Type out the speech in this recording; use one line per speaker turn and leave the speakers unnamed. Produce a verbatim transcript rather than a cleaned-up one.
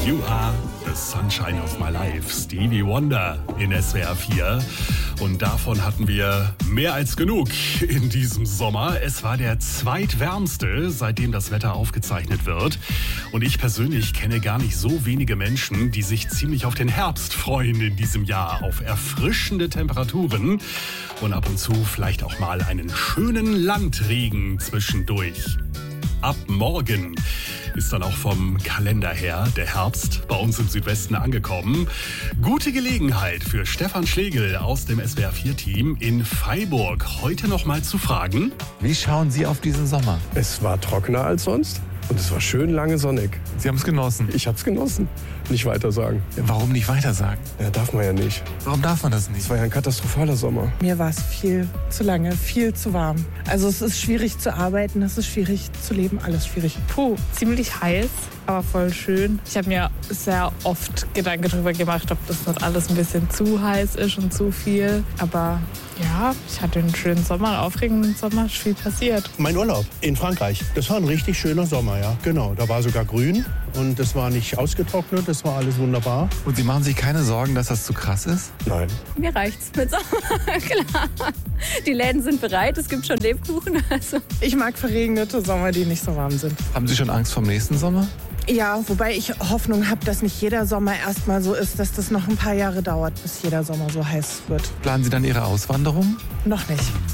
You are the sunshine of my life, Stevie Wonder in S W R vier. Und davon hatten wir mehr als genug in diesem Sommer. Es war der zweitwärmste, seitdem das Wetter aufgezeichnet wird. Und ich persönlich kenne gar nicht so wenige Menschen, die sich ziemlich auf den Herbst freuen in diesem Jahr. Auf erfrischende Temperaturen und ab und zu vielleicht auch mal einen schönen Landregen zwischendurch. Ab morgen ist dann auch vom Kalender her der Herbst bei uns im Südwesten angekommen. Gute Gelegenheit für Stefan Schlegel aus dem S W R vier Team in Freiburg, heute noch mal zu fragen:
Wie schauen Sie auf diesen Sommer?
Es war trockener als sonst und es war schön lange sonnig.
Sie haben es genossen.
Ich habe es genossen. Nicht weiter sagen.
Warum nicht weiter sagen?
Ja, darf man ja nicht.
Warum darf man das nicht?
Es war ja ein katastrophaler Sommer.
Mir war es viel zu lange, viel zu warm. Also es ist schwierig zu arbeiten, es ist schwierig zu leben, alles schwierig.
Puh, ziemlich heiß, aber voll schön. Ich habe mir sehr oft Gedanken darüber gemacht, ob das nicht alles ein bisschen zu heiß ist und zu viel. Aber ja, ich hatte einen schönen Sommer, einen aufregenden Sommer, ist viel passiert.
Mein Urlaub in Frankreich, das war ein richtig schöner Sommer, ja. Genau, da war sogar grün und es war nicht ausgetrocknet, das war alles wunderbar.
Und Sie machen sich keine Sorgen, dass das zu krass ist?
Nein.
Mir reicht's mit Sommer, klar. Die Läden sind bereit, es gibt schon Lebkuchen. Also.
Ich mag verregnete Sommer, die nicht so warm sind.
Haben Sie schon Angst vor dem nächsten Sommer?
Ja, wobei ich Hoffnung habe, dass nicht jeder Sommer erstmal so ist, dass das noch ein paar Jahre dauert, bis jeder Sommer so heiß wird.
Planen Sie dann Ihre Auswanderung?
Noch nicht.